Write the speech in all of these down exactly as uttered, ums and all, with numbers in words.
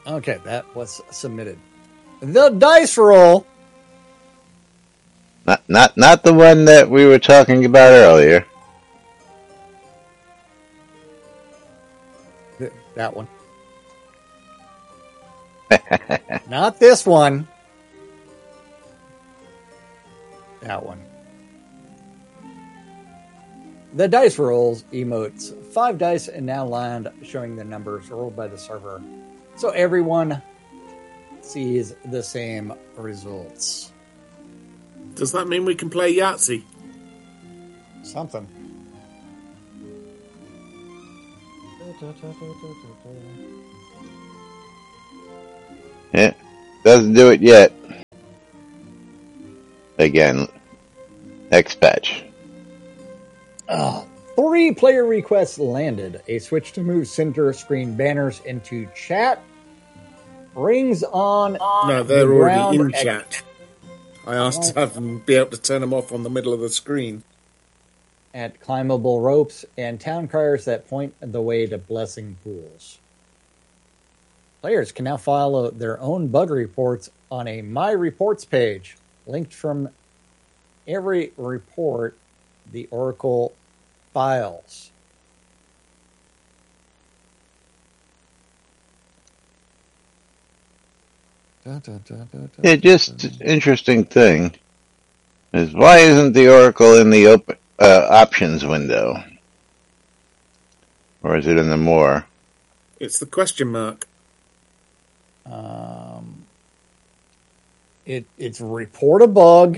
Okay, that was submitted. The dice roll. Not, not, not the one that we were talking about earlier. Th- that one. Not this one. That one. The dice rolls emotes five dice and now land showing the numbers rolled by the server. So everyone sees the same results. Does that mean we can play Yahtzee? Something. Yeah, doesn't do it yet. Again, next patch. Uh, three player requests landed. A switch to move center screen banners into chat. Rings on. No, they're the already in ground chat. I asked to have them be able to turn them off on the middle of the screen. At climbable ropes and town criers that point the way to blessing pools. Players can now follow their own bug reports on a My Reports page, linked from every report, the Oracle files. Yeah, just interesting thing is why isn't the Oracle in the open uh, options window? Or is it in the more? It's the question mark. Um, it it's report a bug.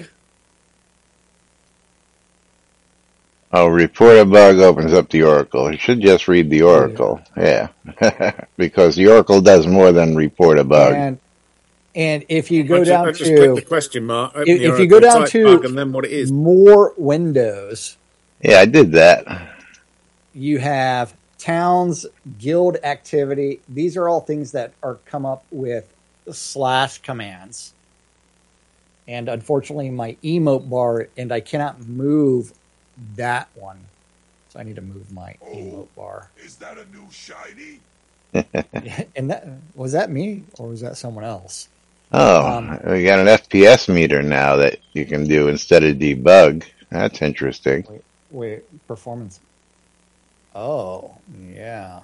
Oh, report a bug opens up the Oracle. You should just read the Oracle. Yeah. Because the Oracle does more than report a bug. And and if you go I just, down I just to click the question mark, open if, the if Oracle, you go down type to bug, and then what it is. more windows, Yeah, I did that. you have towns, guild activity. These are all things that are come up with slash commands. And unfortunately, my emote bar, and I cannot move that one. So I need to move my oh, emote bar. Is that a new shiny? And that was that me or was that someone else? Oh, Um, we got an F P S meter now that you can do instead of debug. That's interesting. Wait, wait, performance. Oh, yeah.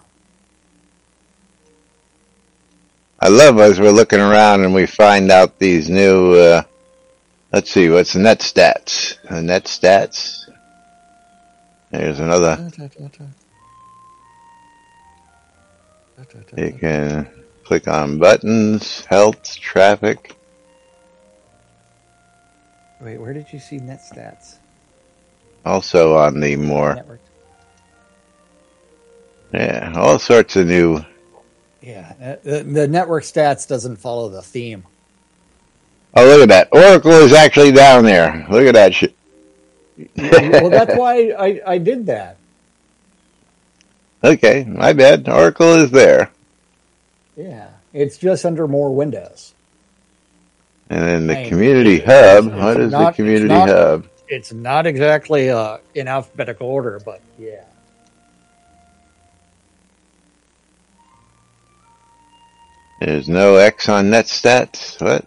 I love as we're looking around and we find out these new, uh, let's see, what's the net stats? The net stats? There's another. You can click on buttons, health, traffic. Wait, where did you see net stats? Also on the more. Network. Yeah, all sorts of new. Yeah, uh, the, the network stats doesn't follow the theme. Oh, look at that. Oracle is actually down there. Look at that shit. Well, that's why I, I did that. Okay, my bad. Oracle is there. Yeah, it's just under more windows. And then the I mean, community it, hub. it's, What it's is not, the community it's not, hub? It's not exactly uh, in alphabetical order, but yeah. There's no X on net stats. What?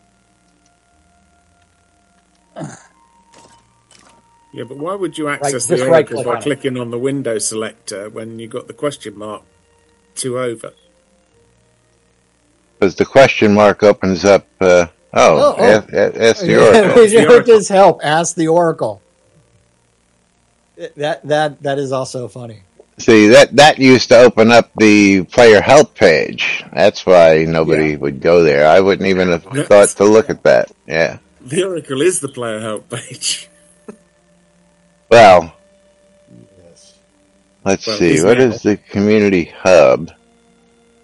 Yeah, but why would you access right, the Oracle Oracle by on clicking on the window selector when you got the question mark two over? Because the question mark opens up. Uh, oh, oh, oh. Ask, ask the Oracle. the Oracle. Just help. Ask the Oracle. That that that is also funny. See, that, that used to open up the player help page. That's why nobody yeah. would go there. I wouldn't even have That's, thought to look at that. Yeah. The Oracle is the player help page. Well, yes. let's well, see. What now. is the community hub?